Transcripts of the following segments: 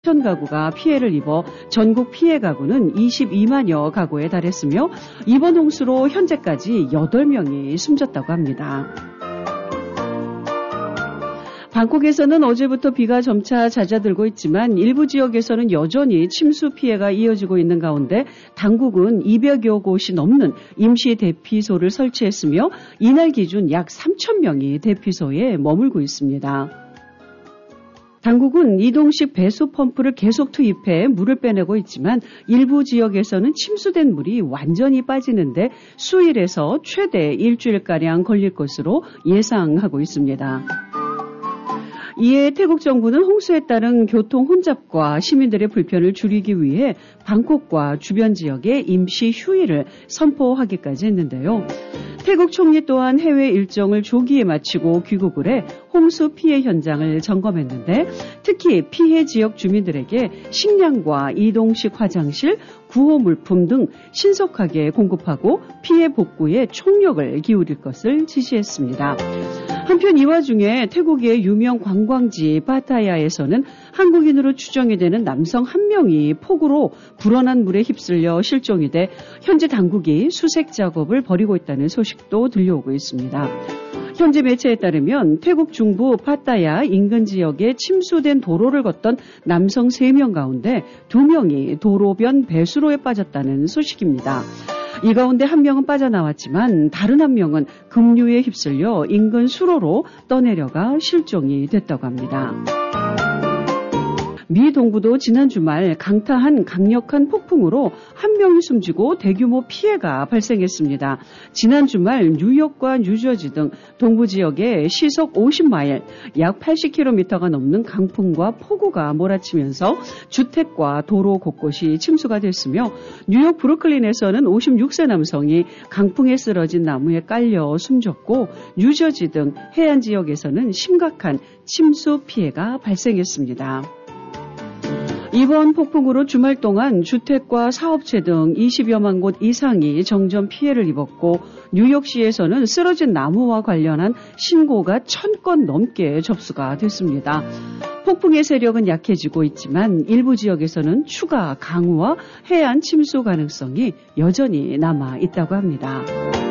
3천 가구가 피해를 입어 전국 피해 가구는 22만여 가구에 달했으며 이번 홍수로 현재까지 8명이 숨졌다고 합니다. 방콕에서는 어제부터 비가 점차 잦아들고 있지만 일부 지역에서는 여전히 침수 피해가 이어지고 있는 가운데 당국은 200여 곳이 넘는 임시 대피소를 설치했으며 이날 기준 약 3천 명이 대피소에 머물고 있습니다. 당국은 이동식 배수 펌프를 계속 투입해 물을 빼내고 있지만 일부 지역에서는 침수된 물이 완전히 빠지는데 수일에서 최대 일주일가량 걸릴 것으로 예상하고 있습니다. 이에 태국 정부는 홍수에 따른 교통 혼잡과 시민들의 불편을 줄이기 위해 방콕과 주변 지역에 임시 휴일을 선포하기까지 했는데요. 태국 총리 또한 해외 일정을 조기에 마치고 귀국을 해 홍수 피해 현장을 점검했는데 특히 피해 지역 주민들에게 식량과 이동식 화장실, 구호 물품 등 신속하게 공급하고 피해 복구에 총력을 기울일 것을 지시했습니다. 한편 이 와중에 태국의 유명 관광지 파타야에서는 한국인으로 추정이 되는 남성 한 명이 폭우로 불어난 물에 휩쓸려 실종이 돼 현재 당국이 수색 작업을 벌이고 있다는 소식도 들려오고 있습니다. 현지 매체에 따르면 태국 중부 파타야 인근 지역에 침수된 도로를 걷던 남성 3명 가운데 2명이 도로변 배수로에 빠졌다는 소식입니다. 이 가운데 한 명은 빠져나왔지만 다른 한 명은 급류에 휩쓸려 인근 수로로 떠내려가 실종이 됐다고 합니다. 미 동부도 지난 주말 강타한 강력한 폭풍으로 한 명이 숨지고 대규모 피해가 발생했습니다. 지난 주말 뉴욕과 뉴저지 등 동부 지역에 시속 50마일, 약 80km가 넘는 강풍과 폭우가 몰아치면서 주택과 도로 곳곳이 침수가 됐으며 뉴욕 브루클린에서는 56세 남성이 강풍에 쓰러진 나무에 깔려 숨졌고 뉴저지 등 해안 지역에서는 심각한 침수 피해가 발생했습니다. 이번 폭풍으로 주말 동안 주택과 사업체 등 20여만 곳 이상이 정전 피해를 입었고 뉴욕시에서는 쓰러진 나무와 관련한 신고가 1,000건 넘게 접수가 됐습니다. 폭풍의 세력은 약해지고 있지만 일부 지역에서는 추가 강우와 해안 침수 가능성이 여전히 남아 있다고 합니다.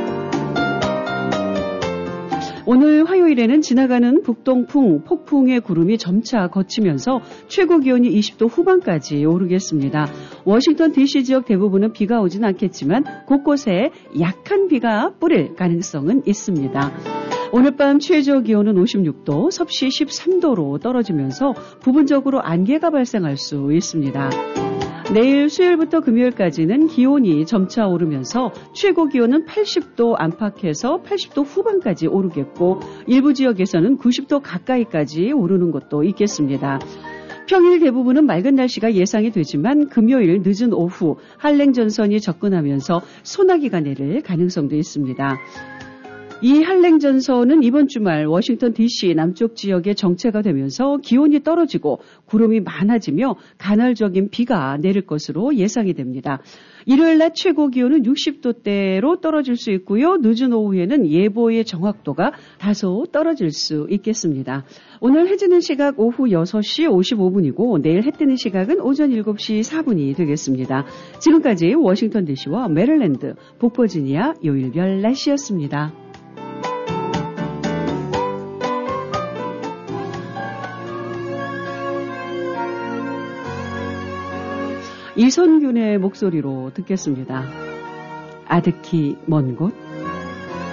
오늘 화요일에는 지나가는 북동풍, 폭풍의 구름이 점차 걷히면서 최고 기온이 20도 후반까지 오르겠습니다. 워싱턴 DC 지역 대부분은 비가 오진 않겠지만 곳곳에 약한 비가 뿌릴 가능성은 있습니다. 오늘 밤 최저 기온은 56도, 섭씨 13도로 떨어지면서 부분적으로 안개가 발생할 수 있습니다. 내일 수요일부터 금요일까지는 기온이 점차 오르면서 최고 기온은 80도 안팎에서 80도 후반까지 오르겠고 일부 지역에서는 90도 가까이까지 오르는 곳도 있겠습니다. 평일 대부분은 맑은 날씨가 예상이 되지만 금요일 늦은 오후 한랭전선이 접근하면서 소나기가 내릴 가능성도 있습니다. 이 한랭전선은 이번 주말 워싱턴 DC 남쪽 지역에 정체가 되면서 기온이 떨어지고 구름이 많아지며 간헐적인 비가 내릴 것으로 예상이 됩니다. 일요일 낮 최고 기온은 60도대로 떨어질 수 있고요. 늦은 오후에는 예보의 정확도가 다소 떨어질 수 있겠습니다. 오늘 해 지는 시각 오후 6시 55분이고 내일 해 뜨는 시각은 오전 7시 4분이 되겠습니다. 지금까지 워싱턴 DC와 메릴랜드, 북버지니아 요일별 날씨였습니다. 이선균의 목소리로 듣겠습니다. 아득히 먼 곳.